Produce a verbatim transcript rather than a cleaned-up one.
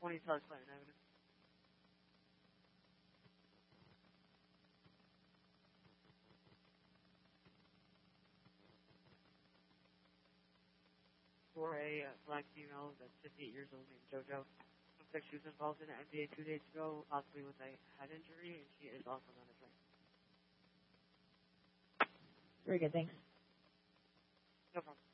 twenty South Clinton Avenue. For a uh, black female that's fifty-eight years old named JoJo. Looks like she was involved in an N B A two days ago, possibly with a head injury, and she is also on the train. Very good, thanks. No problem.